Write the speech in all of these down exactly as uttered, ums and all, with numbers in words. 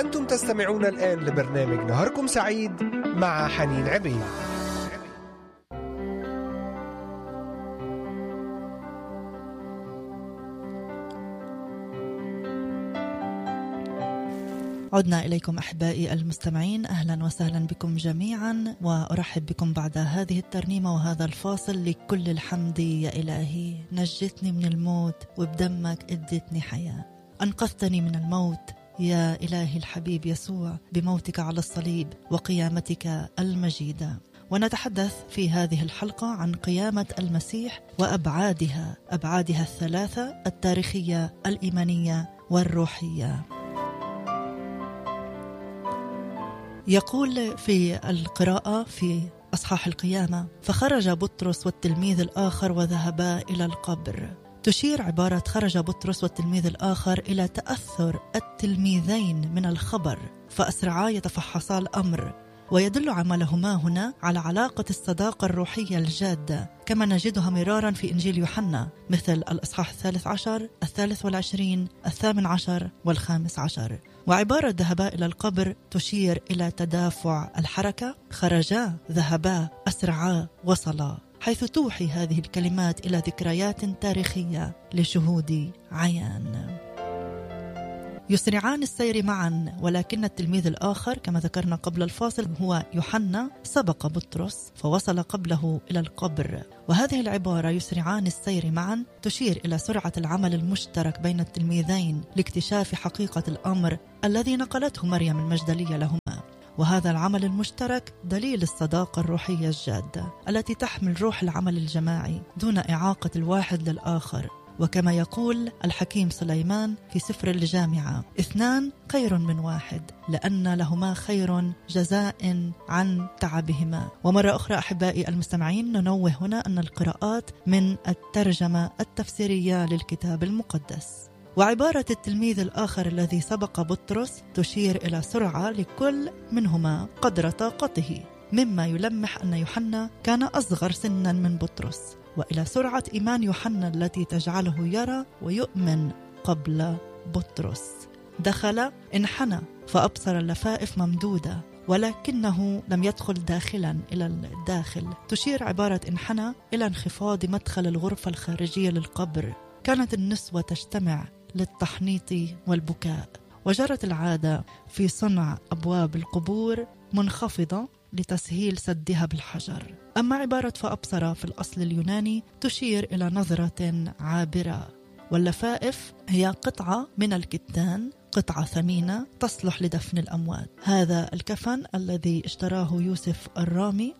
أنتم تستمعون الآن لبرنامج نهاركم سعيد مع حنين عبيد. عدنا إليكم أحبائي المستمعين، أهلا وسهلا بكم جميعا، وأرحب بكم بعد هذه الترنيمة وهذا الفاصل. لكل الحمد يا إلهي، نجتني من الموت وبدمك ادتني حياة. أنقذتني من الموت يا إلهي الحبيب يسوع بموتك على الصليب وقيامتك المجيدة. ونتحدث في هذه الحلقة عن قيامة المسيح وأبعادها، أبعادها الثلاثة: التاريخية، الإيمانية، والروحية. يقول في القراءة في أصحاح القيامة: فخرج بطرس والتلميذ الآخر وذهبا إلى القبر. تشير عبارة خرج بطرس والتلميذ الآخر إلى تأثر التلميذين من الخبر، فأسرعا يتفحصا الأمر، ويدل عملهما هنا على علاقة الصداقة الروحية الجادة كما نجدها مرارا في إنجيل يوحنا، مثل الأصحاح الثالث عشر، الثالث والعشرين، الثامن عشر، والخامس عشر. وعبارة ذهبا إلى القبر تشير إلى تدافع الحركة: خرجا، ذهبا، أسرعا، وصلا، حيث توحي هذه الكلمات إلى ذكريات تاريخية لشهود عيان. يسرعان السير معا، ولكن التلميذ الآخر كما ذكرنا قبل الفاصل هو يوحنا سبق بطرس فوصل قبله إلى القبر. وهذه العبارة يسرعان السير معا تشير إلى سرعة العمل المشترك بين التلميذين لاكتشاف حقيقة الأمر الذي نقلته مريم المجدلية لهما. وهذا العمل المشترك دليل الصداقة الروحية الجادة التي تحمل روح العمل الجماعي دون إعاقة الواحد للآخر. وكما يقول الحكيم سليمان في سفر الجامعة: اثنان خير من واحد، لأن لهما خير جزاء عن تعبهما. ومرة أخرى أحبائي المستمعين، ننوه هنا أن القراءات من الترجمة التفسيرية للكتاب المقدس. وعبارة التلميذ الآخر الذي سبق بطرس تشير إلى سرعة لكل منهما قدر طاقته، مما يلمح أن يوحنا كان أصغر سنا من بطرس، وإلى سرعة إيمان يوحنا التي تجعله يرى ويؤمن قبل بطرس. دخل، انحنى فأبصر اللفائف ممدودة، ولكنه لم يدخل داخلا إلى الداخل. تشير عبارة انحنى إلى انخفاض مدخل الغرفة الخارجية للقبر. كانت النسوة تجتمع للتحنيط والبكاء، وجرت العادة في صنع أبواب القبور منخفضة لتسهيل سدها بالحجر. أما عبارة فأبصر في الأصل اليوناني تشير إلى نظرة عابرة، واللفائف هي قطعة من الكتان، قطعة ثمينة تصلح لدفن الأموات. هذا الكفن الذي اشتراه يوسف الرامي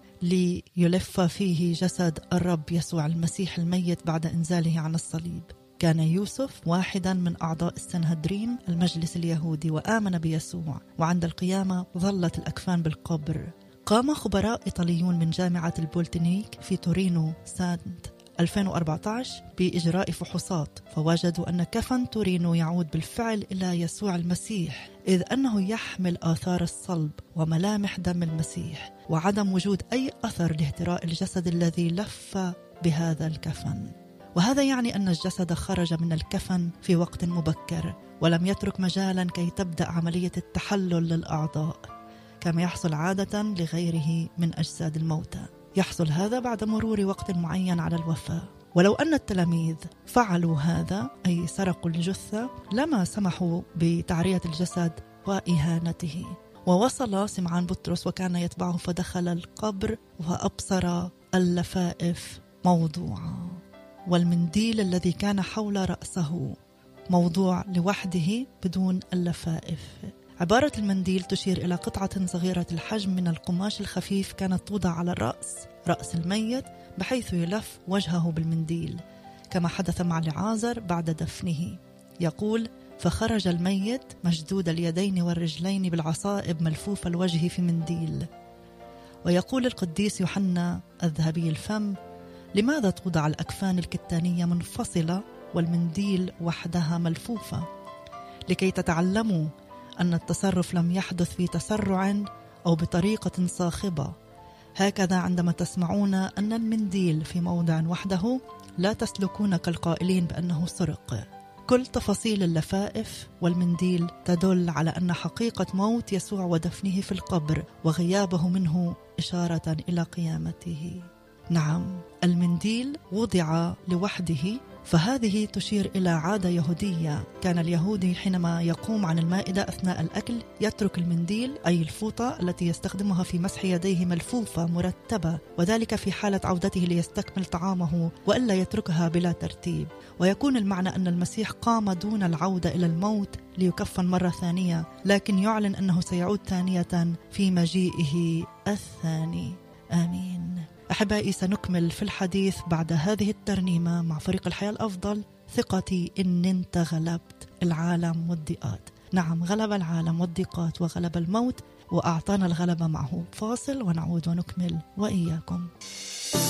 ليلف فيه جسد الرب يسوع المسيح الميت بعد إنزاله عن الصليب. كان يوسف واحدا من أعضاء السنهدرين المجلس اليهودي وآمن بيسوع، وعند القيامة ظلت الأكفان بالقبر. قام خبراء إيطاليون من جامعة البولتنيك في تورينو سنة ألفين وأربعة عشر بإجراء فحوصات، فوجدوا أن كفن تورينو يعود بالفعل إلى يسوع المسيح، إذ أنه يحمل آثار الصلب وملامح دم المسيح، وعدم وجود أي أثر لاهتراء الجسد الذي لف بهذا الكفن. وهذا يعني أن الجسد خرج من الكفن في وقت مبكر، ولم يترك مجالا كي تبدأ عملية التحلل للأعضاء كما يحصل عادة لغيره من أجساد الموتى. يحصل هذا بعد مرور وقت معين على الوفاة. ولو أن التلاميذ فعلوا هذا، أي سرقوا الجثة، لما سمحوا بتعرية الجسد وإهانته. ووصل سمعان بطرس وكان يتبعه فدخل القبر وأبصر اللفائف موضوعة، والمنديل الذي كان حول رأسه موضوع لوحده بدون اللفائف. عبارة المنديل تشير إلى قطعة صغيرة الحجم من القماش الخفيف كانت توضع على الرأس رأس الميت بحيث يلف وجهه بالمنديل، كما حدث مع لعازر بعد دفنه. يقول: فخرج الميت مشدود اليدين والرجلين بالعصائب ملفوف الوجه في منديل. ويقول القديس يوحنا الذهبي الفم: لماذا توضع الأكفان الكتانية منفصلة والمنديل وحدها ملفوفة؟ لكي تتعلموا أن التصرف لم يحدث في تسرع أو بطريقة صاخبة. هكذا عندما تسمعون أن المنديل في موضع وحده لا تسلكون كالقائلين بأنه سرق. كل تفاصيل اللفائف والمنديل تدل على أن حقيقة موت يسوع ودفنه في القبر وغيابه منه إشارة إلى قيامته. نعم، المنديل وضع لوحده، فهذه تشير إلى عادة يهودية. كان اليهودي حينما يقوم عن المائدة أثناء الأكل يترك المنديل، أي الفوطة التي يستخدمها في مسح يديه، ملفوفة مرتبة، وذلك في حالة عودته ليستكمل طعامه، وإلا يتركها بلا ترتيب. ويكون المعنى أن المسيح قام دون العودة إلى الموت ليكفن مرة ثانية، لكن يعلن أنه سيعود ثانية في مجيئه الثاني. آمين. أحبائي، سنكمل في الحديث بعد هذه الترنيمة مع فريق الحياة الأفضل. ثقتي إن أنت غلبت العالم والضيقات. نعم، غلب العالم والضيقات وغلب الموت وأعطانا الغلبة معه. فاصل ونعود ونكمل وإياكم.